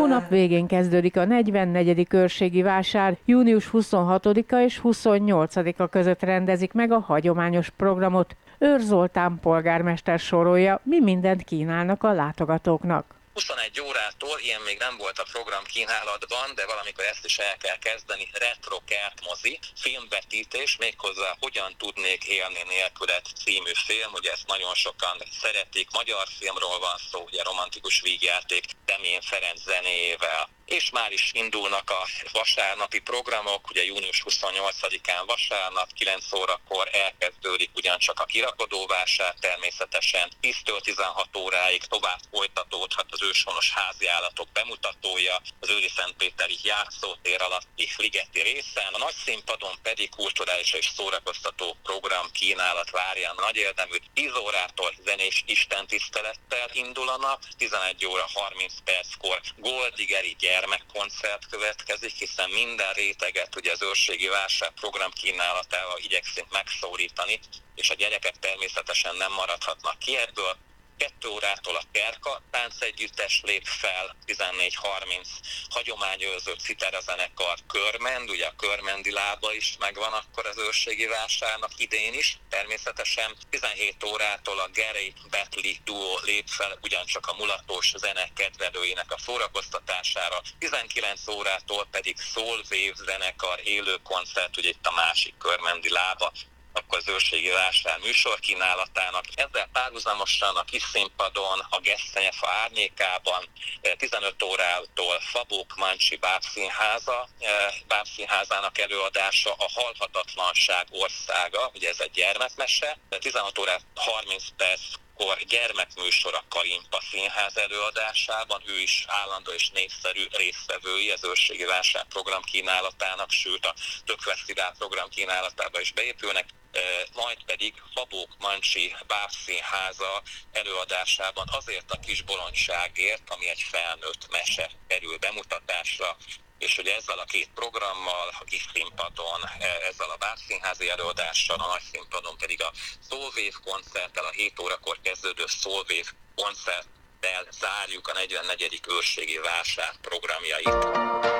hónap végén kezdődik a 44. őrségi vásár, június 26-a és 28-a között rendezik meg a hagyományos programot. Őr Zoltán polgármester sorolja, mi mindent kínálnak a látogatóknak. 21 órától, ilyen még nem volt a program kínálatban, de valamikor ezt is el kell kezdeni, retro kertmozi, filmvetítés, méghozzá Hogyan tudnék élni nélküled című film, ugye ezt nagyon sokan szeretik, magyar filmről van szó, ugye romantikus vígjáték Demjén Ferenc zenéjével. És már is indulnak a vasárnapi programok, ugye június 28-án vasárnap, 9 órakor elkezdődik ugyancsak a kirakodóvásár természetesen, 10-től 16 óráig tovább folytatódhat az őshonos háziállatok bemutatója, az Őri-Szentpéteri játszótér alatti ligeti részen, a nagy színpadon pedig kulturális és szórakoztató program kínálat várja a nagy érdeműt. 10 órától zenés istentisztelettel indul a nap, 11 óra 30 perckor Goldigeri gyermekkoncert következik, hiszen minden réteget ugye az őrségi vásár program kínálatával igyekszünk megszólítani, és a gyerekek természetesen nem maradhatnak ki ebből. 2 órától a Kerka táncegyüttes lép fel, 14:30 hagyományőrző citerazenekar Körmend, ugye a körmendi lába is megvan akkor az őrségi vásárnak idén is, természetesen 17 órától a Gerei Betli duó lép fel, ugyancsak a mulatós zene kedvelőinek a szórakoztatására, 19 órától pedig Soul Wave zenekar élő koncert, ugye itt a másik körmendi lába, akkor az őrségi vásár műsorkínálatának. Ezzel párhuzamosan a kis színpadon, a Gesztenyefa árnyékában 15 órától Fabók Mancsi bábszínházának előadása, a Halhatatlanság országa, ugye ez egy gyermekmese, 16 órát 30 perckor gyermekműsor a Kalimpa Színház előadásában, ő is állandó és népszerű résztvevői az őrségi vásár program kínálatának, sőt a Tökfesztivál program kínálatába is beépülnek, majd pedig Fabók Mancsi bábszínháza előadásában azért a kis bolondságért, ami egy felnőtt mese kerül bemutatásra, és ugye ezzel a két programmal, a kis színpadon, ezzel a bábszínházi előadással, a nagy színpadon pedig a Soul Wave koncerttel, a 7 órakor kezdődő Soul Wave koncerttel zárjuk a 44. őrségi vásár programjait.